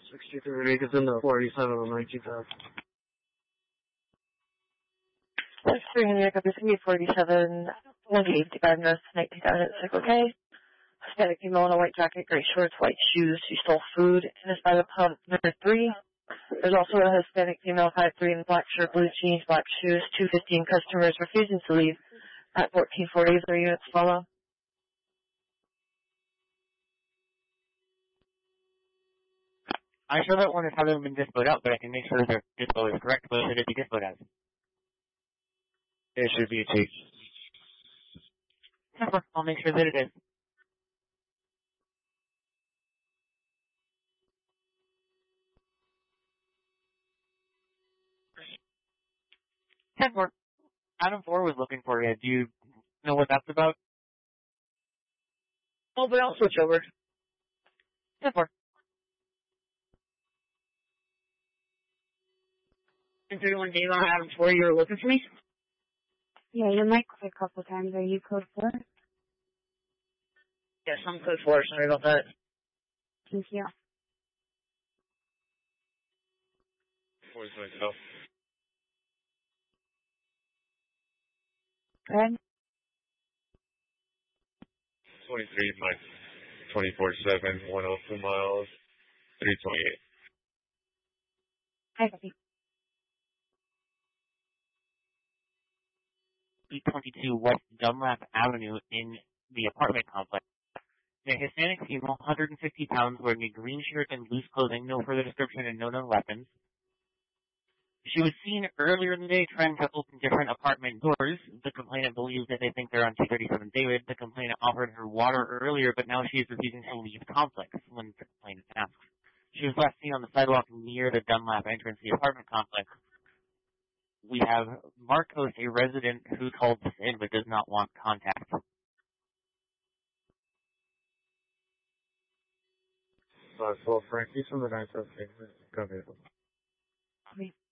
63 is in the 487 on 19th Ave. That's 300, up to 347, 180 Gardner, 19th Avenue, it's like, okay. Hispanic female in a white jacket, gray shorts, white shoes. She stole food and is by the pub number 3. There's also a Hispanic female 5'3" in black shirt, blue jeans, black shoes. 215 customers refusing to leave at 1440. Their units follow. I'm sure that one has haven't been dispoed out, but I can make sure their dispo is correct. What should it be dispoed as? It should be a T. I'll make sure that it is. Adam 4 was looking for you. Do you know what that's about? Oh, but I'll switch over. 10-4. And 31 Dave on Adam 4, you were looking for me? Yeah, your mic clicked a couple times. Are you code 4? Yes, I'm code 4. Sorry about that. Thank you. 40 myself. Go ahead. 23 miles. 24/7, 102 miles, 328. Hi, copy. B22 West Dunlap Avenue in the apartment complex. The Hispanic female, 150 pounds, wearing a green shirt and loose clothing, no further description and no known weapons. She was seen earlier in the day trying to open different apartment doors. The complainant believes that they think they're on 237 David. The complainant offered her water earlier, but now she is refusing to leave the complex when the complainant asks. She was last seen on the sidewalk near the Dunlap entrance to the apartment complex. We have Marcos, a resident who called us in but does not want contact. So Frankie from the 9th Ave. Come here. Copy.